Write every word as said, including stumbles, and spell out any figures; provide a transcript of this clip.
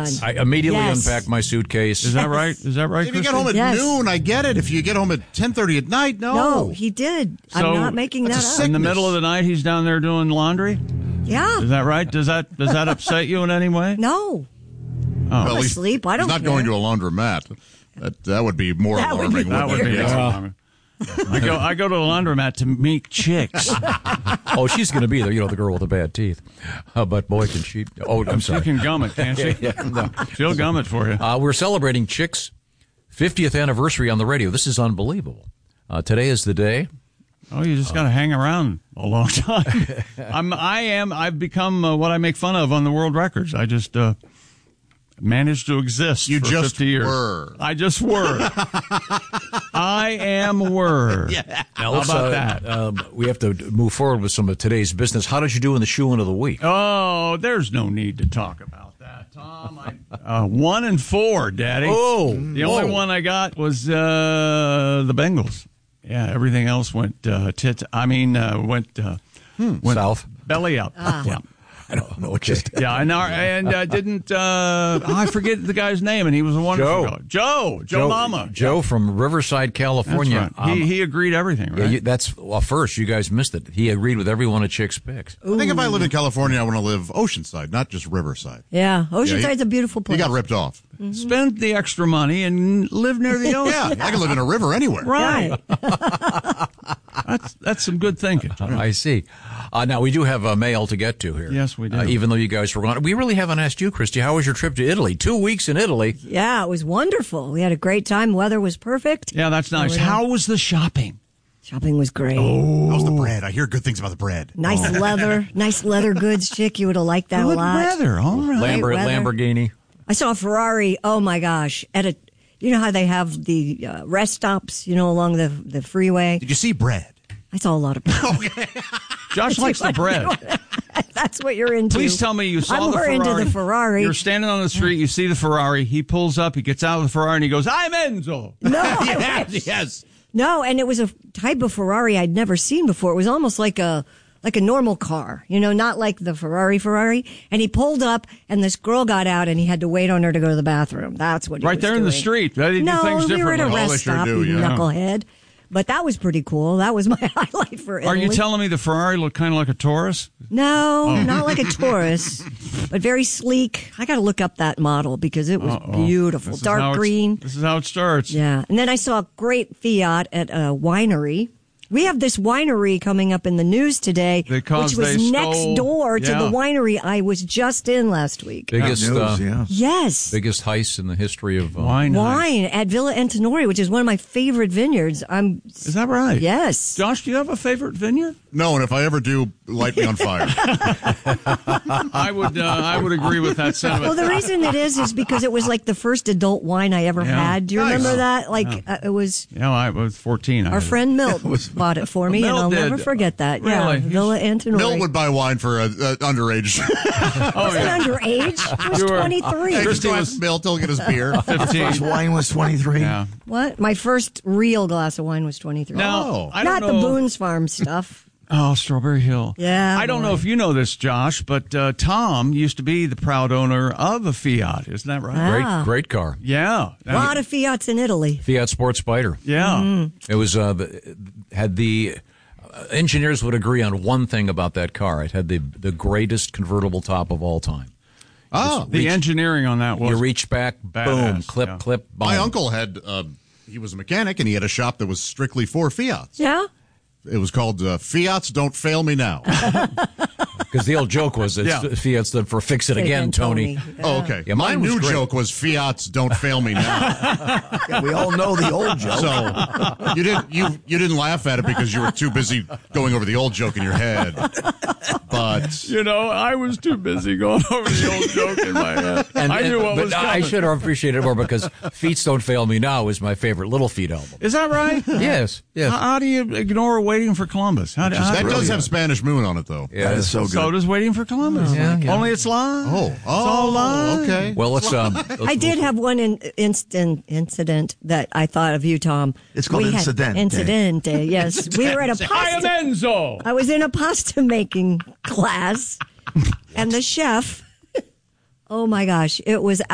done. I immediately Yes. unpacked my suitcase. Is that right? Is that right, If you get Christy? home at Yes. noon, I get it. If you get home at ten thirty at night, no. No, he did. So, I'm not making that that's a up. In the middle of the night, he's down there doing laundry? Yeah. Is that right? Does that does that upset you in any way? No. Well, I'm he's- asleep. I don't He's not care. going to a laundromat. That that would be more That would alarming. be That would wouldn't be it? yeah. I go I go to the laundromat to meet chicks. Oh, she's going to be there. You know, the girl with the bad teeth. Uh, but boy, can she. Oh, I'm She sorry. can gum it, can't she? Yeah, no. She'll gum it for you. Uh, we're celebrating Chick's fiftieth anniversary on the radio. This is unbelievable. Uh, today is the day. Oh, you just got to hang around a long time. I'm, I am. I've become uh, what I make fun of on the world records. I just uh, managed to exist. You for just fifty years. were. I just were. I am were. Now, How let's, about uh, that? Um, we have to move forward with some of today's business. How did you do in the shoe-in of the week? Oh, there's no need to talk about that, Tom. I, uh, one and four, Daddy. Oh, the only whoa. one I got was uh, the Bengals. Yeah, everything else went uh, tit. I mean, uh, went uh, went South. belly up. Yeah. I don't know. Just Yeah, and our, and uh, didn't uh, oh, I forget the guy's name, and he was a wonderful Joe. guy. Joe, Joe, Mama, Joe from Riverside, That's California. right. Um, he he agreed everything, right? yeah, you, that's well. First, you guys missed it. He agreed with every one of Chick's picks. I think if I lived in California, I want to live Oceanside, not just Riverside. Yeah. Oceanside's Yeah, he- a beautiful place. He got ripped off. Spend the extra money and live near the ocean. Yeah, I can live in a river anywhere. Right. Right. That's that's some good thinking. I see. Uh, now we do have uh, mail to get to here. Yes, we do. Uh, even though you guys were gone, we really haven't asked you, Christy. How was your trip to Italy? Two weeks in Italy. Yeah, it was wonderful. We had a great time. Weather was perfect. Yeah, that's nice. Oh, yeah. How was the shopping? Shopping was great. How's the bread? I hear good things about the bread. Nice leather, nice leather goods, chick. You would have liked that Good a lot. weather. All right. Lambert, weather. Lamborghini. I saw a Ferrari. Oh my gosh! At a, you know how they have the uh, rest stops, you know, along the the freeway. Did you see bread? I saw a lot of. Josh likes the bread. That's what you're into. Please tell me you saw I'm the more Ferrari. into the Ferrari. You're standing on the street. You see the Ferrari. He pulls up. He gets out of the Ferrari and he goes, "I'm Enzo." No, yes, yes. no, and it was a type of Ferrari I'd never seen before. It was almost like a like a normal car, you know, not like the Ferrari Ferrari. And he pulled up, and this girl got out, and he had to wait on her to go to the bathroom. That's what he Right was there in the doing. street. They do no, things we were at a differently. Oh, they rest sure stop, do, you yeah. knucklehead. But that was pretty cool. That was my highlight for Italy. Are you telling me the Ferrari looked kind of like a Taurus? No, Oh. not like a Taurus, but very sleek. I got to look up that model because it was Uh-oh. beautiful, This is how dark it's- green. This is how it starts. Yeah, and then I saw a great Fiat at a winery. We have this winery coming up in the news today, Because which was they next stole- door to yeah. the winery I was just in last week. Biggest, News, uh, yeah. Yes. biggest heist in the history of uh, Wine. Wine at Villa Antinori, which is one of my favorite vineyards. I'm Is that right? Yes. Josh, do you have a favorite vineyard? No, and if I ever do, light me on fire. I would. Uh, I would agree with that sentiment. Well, the reason it is is because it was like the first adult wine I ever Yeah. had. Do you Nice. remember that? Like uh, it was yeah, I was fourteen. I our had it. friend Milt bought it for me, and Milt I'll did. never forget that. Yeah, Really? Villa Antinori. Milt would buy wine for uh, uh, underage. Oh wasn't yeah, underage. I was You were- twenty-three. Hey, just Christy go was- ask Milt. He'll get his beer. fifteen. His wine was twenty-three. Yeah. What? My first real glass of wine was twenty-three. Now Oh. I don't Not know. the Boone's Farm stuff. Oh, Strawberry Hill. Yeah, I don't boy. know if you know this, Josh, but uh, Tom used to be the proud owner of a Fiat. Isn't that right? great, Ah. great car. Yeah. A lot of Fiats in Italy. Fiat Sport Spider. Yeah. It was uh, the- had the uh, engineers would agree on one thing about that car. It had the the greatest convertible top of all time. Oh, The engineering on that was You reach back, boom, badass, clip, yeah. clip, boom. my uncle had. Uh, he was a mechanic, and he had a shop that was strictly for Fiats. Yeah. It was called uh, Fiats Don't Fail Me Now. Because the old joke was it's Yeah. Fiat stood for fix it again, Tony. Oh, okay. Yeah, My mine was new great. joke was Fiats Don't Fail Me Now. Yeah, we all know the old joke. So you didn't you you didn't laugh at it because you were too busy going over the old joke in your head. But You know, I was too busy going over the old joke in my head. And, I knew and- what but was I coming. should have appreciated it more because Feet Don't Fail Me Now is my favorite Little Feet album. Is that right? Yes, yes. How, how do you ignore Waiting for Columbus? How, do- how that do- does have Spanish Moon on it, though. Yeah. That is so good. So does Waiting for Columbus. Yeah, yeah. Only it's live. Oh, It's all oh, live. okay. Well, let's. Um, let's I did have one in, instant incident that I thought of you, Tom. It's called We had- incidente. Incidente, yes. We were at a I am pasta. Enzo. I was in a pasta making class, and the chef. Oh my gosh, it was